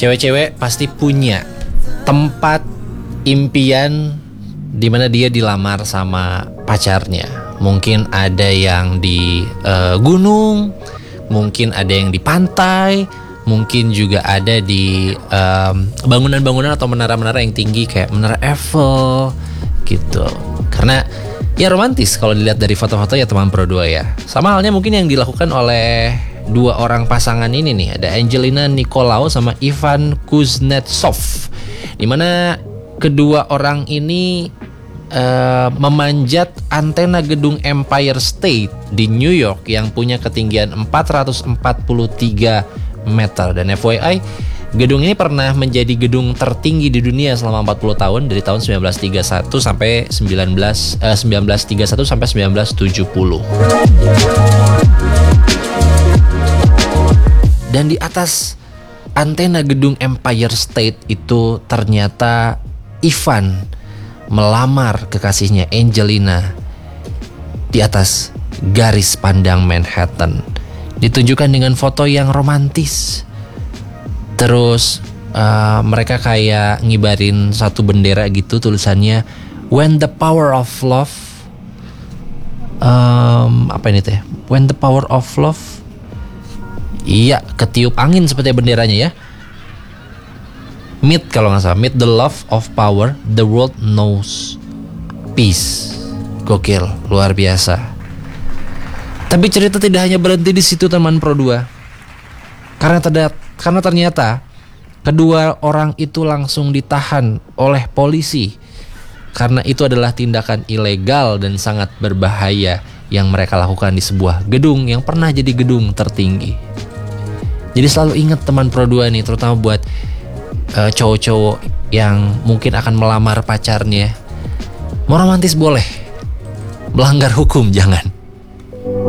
Cewek-cewek pasti punya tempat impian di mana dia dilamar sama pacarnya. Mungkin ada yang di gunung, mungkin ada yang di pantai, mungkin juga ada di bangunan-bangunan atau menara-menara yang tinggi kayak Menara Eiffel gitu. Karena ya romantis kalau dilihat dari foto-foto ya teman Pro 2 ya. Sama halnya mungkin yang dilakukan oleh dua orang pasangan ini nih, ada Angelina Nicolau sama Ivan Kuznetsov, dimana kedua orang ini memanjat antena gedung Empire State di New York yang punya ketinggian 443 meter. Dan FYI, gedung ini pernah menjadi gedung tertinggi di dunia selama 40 tahun dari tahun 1931 sampai 1931 sampai 1970. Dan di atas antena gedung Empire State itu ternyata Ivan melamar kekasihnya Angelina di atas garis pandang Manhattan. Ditunjukkan dengan foto yang romantis. Terus mereka kayak ngibarin satu bendera gitu, tulisannya When the power of love, apa ini teh? When the power of love, iya, ketiup angin seperti benderanya ya. Meet kalau nggak salah, meet the love of power, the world knows peace. Gokil, luar biasa. Tapi cerita tidak hanya berhenti di situ teman Pro 2. Karena ternyata kedua orang itu langsung ditahan oleh polisi. Karena itu adalah tindakan ilegal dan sangat berbahaya yang mereka lakukan di sebuah gedung yang pernah jadi gedung tertinggi. Jadi selalu ingat teman Pro 2 nih, terutama buat cowok-cowok yang mungkin akan melamar pacarnya. Mau romantis boleh, melanggar hukum jangan.